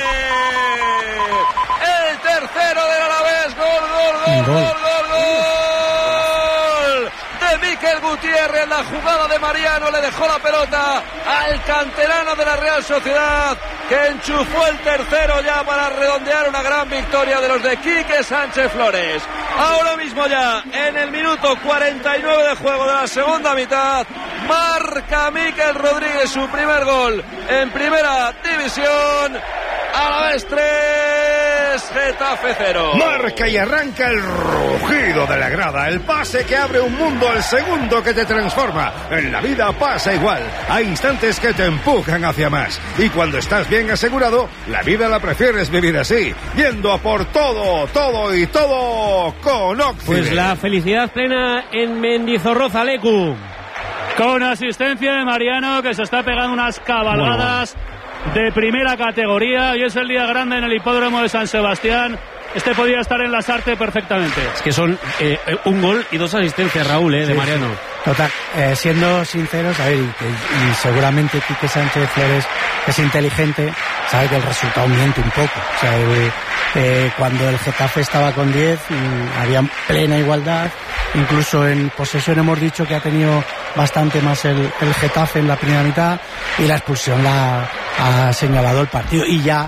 El tercero del Alavés. Gol, gol, gol, gol, gol, gol. De Mikel Gutiérrez. La jugada de Mariano le dejó la pelota al canterano de la Real Sociedad, que enchufó el tercero ya para redondear una gran victoria de los de Quique Sánchez Flores. Ahora mismo ya, en el minuto cuarenta y nueve de juego de la segunda mitad, marca Mikel Rodríguez su primer gol en primera división. Alavés tres, Getafe cero. Marca y arranca el rugido de la grada, el pase que abre un mundo, el segundo que te transforma. En la vida pasa igual, hay instantes que te empujan hacia más. Y cuando estás bien asegurado, la vida la prefieres vivir así, yendo a por todo, todo y todo con Occident. Pues la felicidad plena en Mendizorroza, Lecu. Con asistencia de Mariano, que se está pegando unas cabalgadas bueno. de primera categoría. Hoy es el día grande en el hipódromo de San Sebastián. Este podía estar en las artes perfectamente. Es que son eh, un gol y dos asistencias, Raúl, eh, de sí, Mariano. Sí. Total, eh, siendo sinceros, a ver, y, y seguramente Quique Sánchez Flores es inteligente, sabe que el resultado miente un poco. O sea, eh, eh, cuando el Getafe estaba con diez, mm, había plena igualdad. Incluso en posesión hemos dicho que ha tenido bastante más el, el Getafe en la primera mitad, y la expulsión la ha señalado el partido. Y ya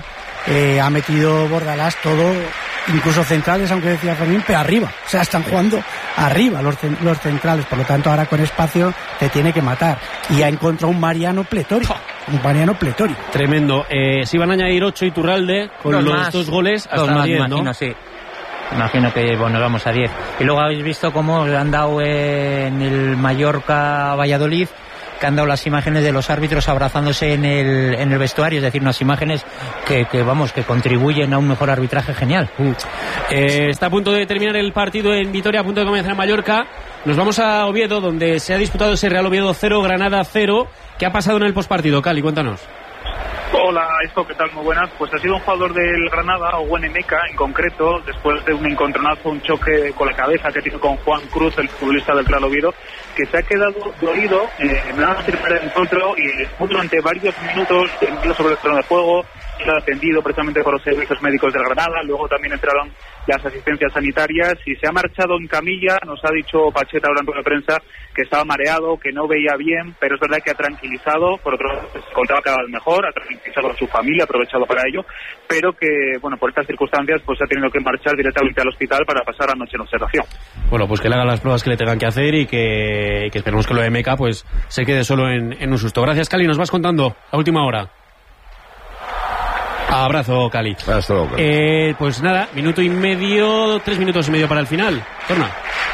eh, ha metido Bordalás todo, incluso centrales, aunque decía Fermín, pero arriba. O sea, están jugando arriba los, los centrales. Por lo tanto, ahora con espacio te tiene que matar. Y ha encontrado un Mariano pletórico. Un Mariano pletórico. Tremendo. Eh, si van a añadir ocho Iturralde con dos los más, dos goles hasta dos más, diez, imagino, ¿no? sí. Imagino que bueno, vamos a diez. Y luego habéis visto cómo han dado en el Mallorca-Valladolid, que han dado las imágenes de los árbitros abrazándose en el, en el vestuario, es decir, unas imágenes que, que vamos, que contribuyen a un mejor arbitraje genial. Mm. Eh, está a punto de terminar el partido en Vitoria, a punto de comenzar en Mallorca. Nos vamos a Oviedo, donde se ha disputado ese Real Oviedo cero, Granada cero. ¿Qué ha pasado en el postpartido, Cali? Cuéntanos. Hola, esto, ¿qué tal? Muy buenas. Pues ha sido un jugador del Granada, Owen Emeka, en concreto, después de un encontronazo, un choque con la cabeza que tiene con Juan Cruz, el futbolista del Real Oviedo, que se ha quedado dolido eh, en la primera encuentro y estuvo durante varios minutos tendido sobre el terreno de juego, era atendido precisamente por los servicios médicos del Granada. Luego también entraron las asistencias sanitarias y se ha marchado en camilla. Nos ha dicho Pacheta hablando de prensa que estaba mareado, que no veía bien, pero es verdad que ha tranquilizado. Por otro lado, se encontraba cada vez mejor, ha tranquilizado a su familia, ha aprovechado para ello, pero que, bueno, por estas circunstancias, pues ha tenido que marchar directamente al hospital para pasar la noche en observación. Bueno, pues que le hagan las pruebas que le tengan que hacer y que, que esperemos que lo de Meca pues se quede solo en, en un susto. Gracias, Cali. Nos vas contando a última hora. Abrazo, Cali. Hasta luego, Cali. Eh, pues nada, minuto y medio, tres minutos y medio para el final. Torna.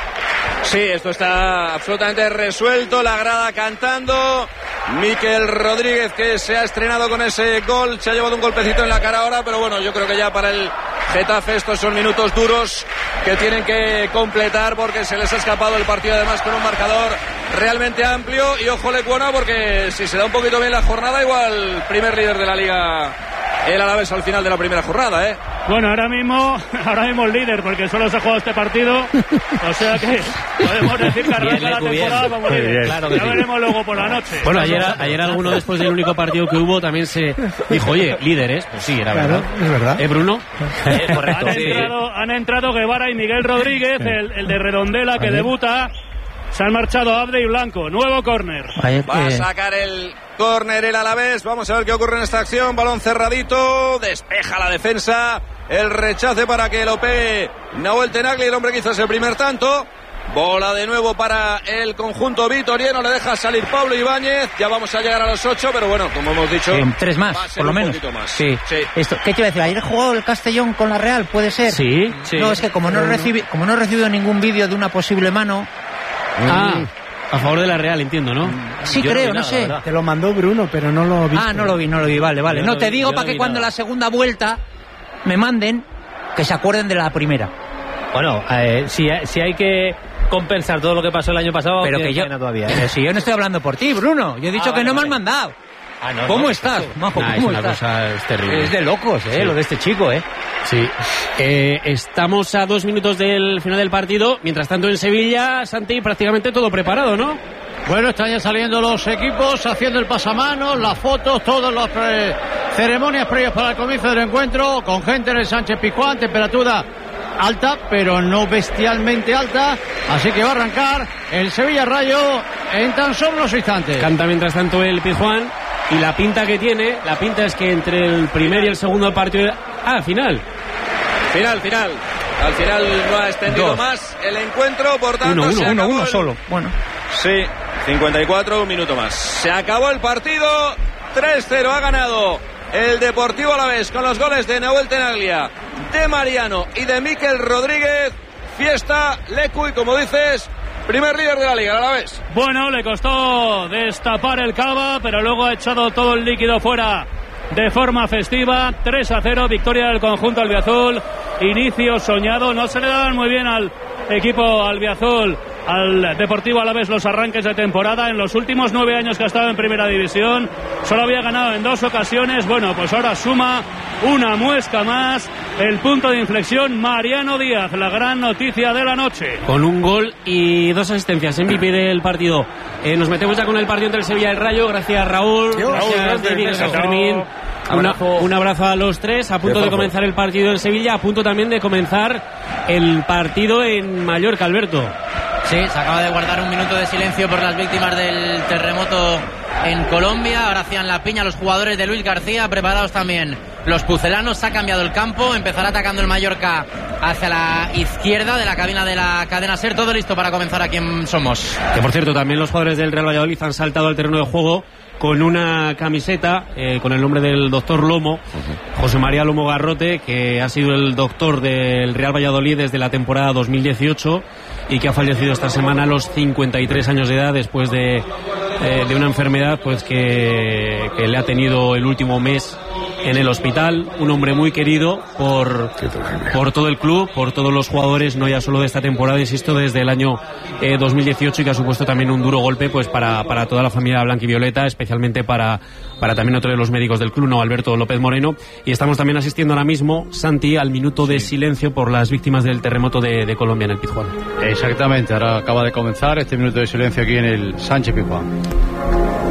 Sí, esto está absolutamente resuelto. La grada cantando. Mikel Rodríguez, que se ha estrenado con ese gol, se ha llevado un golpecito en la cara ahora, pero bueno, yo creo que ya para el Getafe estos son minutos duros que tienen que completar porque se les ha escapado el partido, además con un marcador realmente amplio. Y ojo Lecuona, porque si se da un poquito bien la jornada, igual primer líder de la Liga el Alavés al final de la primera jornada, ¿eh? Bueno, ahora mismo, ahora mismo el líder, porque solo se ha jugado este partido, o sea que podemos decir que arranca la temporada como líder. Claro que ya sí. Veremos luego por la noche. Bueno, ayer, ayer alguno después del único partido que hubo también se dijo, oye, líderes, pues sí, era claro, verdad. Es verdad. ¿Eh, Bruno? Eh, correcto. Han, sí. entrado, han entrado Guevara y Miguel Rodríguez, el, el de Redondela que debuta. Se han marchado Abde y Blanco. Nuevo córner. Va a sacar el córner el Alavés. Vamos a ver qué ocurre en esta acción. Balón cerradito. Despeja la defensa. El rechace para que lo pegue Nahuel Tenaglia, el hombre que hizo ese primer tanto. Bola de nuevo para el conjunto vitoriano. Le deja salir Pablo Ibáñez. Ya vamos a llegar a los ocho, pero bueno, como hemos dicho, eh, tres más, por lo menos. Más. Sí. Sí. Esto, ¿qué te iba a decir? ¿Ayer jugó el Castellón con la Real? ¿Puede ser? Sí. sí. No, es que como no, recibi, como no he recibido ningún vídeo de una posible mano. Ah, a favor de la Real, entiendo, ¿no? Sí, yo creo, no, no sé. Te lo mandó Bruno, pero no lo vi. Ah, no lo vi, no lo vi, vale, vale. Yo No, no te vi, digo yo para no que vi cuando nada. la segunda vuelta me manden, que se acuerden de la primera. Bueno, eh, si, si hay que compensar todo lo que pasó el año pasado, pero que yo, todavía, ¿eh? pero si yo no estoy hablando por ti, Bruno. Yo he dicho ah, que vale, no vale. me han mandado. Ah, no, ¿Cómo no, estás, Majo? Nah, ¿Cómo es una estás? cosa es terrible. Es de locos, ¿eh? Sí. Lo de este chico, ¿eh? Sí. Eh, estamos a dos minutos del final del partido. Mientras tanto, en Sevilla, Santi, prácticamente todo preparado, ¿no? Bueno, están ya saliendo los equipos, haciendo el pasamanos, las fotos, todas las pre- ceremonias previas para el comienzo del encuentro, con gente en el Sánchez Pizjuán, temperatura alta, pero no bestialmente alta, así que va a arrancar el Sevilla Rayo en tan solo unos instantes. Canta mientras tanto el Pizjuán y la pinta que tiene, la pinta es que entre el primer y el segundo partido... Ah, final. Final, final. Al final no ha extendido Dos. más el encuentro, por tanto Uno, uno, se uno, acabó uno el... solo. Bueno. Sí, cincuenta y cuatro, un minuto más. Se acabó el partido, tres cero ha ganado el Deportivo Alavés con los goles de Nahuel Tenaglia, de Mariano y de Mikel Rodríguez. Fiesta, Lecu y, como dices, primer líder de la Liga, el Alavés. Bueno, le costó destapar el cava, pero luego ha echado todo el líquido fuera de forma festiva. Tres a cero, victoria del conjunto albiazul. Inicio soñado, no se le daban muy bien al equipo albiazul, al Deportivo Alavés, los arranques de temporada. En los últimos nueve años que ha estado en primera división solo había ganado en dos ocasiones. Bueno, pues ahora suma una muesca más. El punto de inflexión, Mariano Díaz, la gran noticia de la noche. Con un gol y dos asistencias, M V P del partido. Eh, nos metemos ya con el partido entre el Sevilla y el Rayo. Gracias, Raúl. Raúl, Gracias, gracias, David. gracias, Gracias, Fermín. Una, un abrazo a los tres. A punto de comenzar el partido en Sevilla. A punto también de comenzar el partido en Mallorca, Alberto. Sí, se acaba de guardar un minuto de silencio por las víctimas del terremoto en Colombia. Ahora hacían la piña los jugadores de Luis García, preparados también los pucelanos. Se ha cambiado el campo, empezará atacando el Mallorca hacia la izquierda de la cabina de la cadena SER. Todo listo para comenzar aquí en Somos. Que por cierto, también los jugadores del Real Valladolid han saltado al terreno de juego con una camiseta eh, con el nombre del doctor Lomo, José María Lomo Garrote, que ha sido el doctor del Real Valladolid desde la temporada dos mil dieciocho y que ha fallecido esta semana a los cincuenta y tres años de edad después de, eh, de una enfermedad pues que, que le ha tenido el último mes en el hospital. Un hombre muy querido por, por todo el club, por todos los jugadores, no ya solo de esta temporada, insisto, desde el año eh, dos mil dieciocho, y que ha supuesto también un duro golpe pues para, para toda la familia blanquivioleta, especialmente para, para también otro de los médicos del club, no, Alberto López Moreno. Y estamos también asistiendo ahora mismo, Santi, al minuto de silencio por las víctimas del terremoto de, de Colombia en el Pizjuán. Exactamente, ahora acaba de comenzar este minuto de silencio aquí en el Sánchez Pizjuán.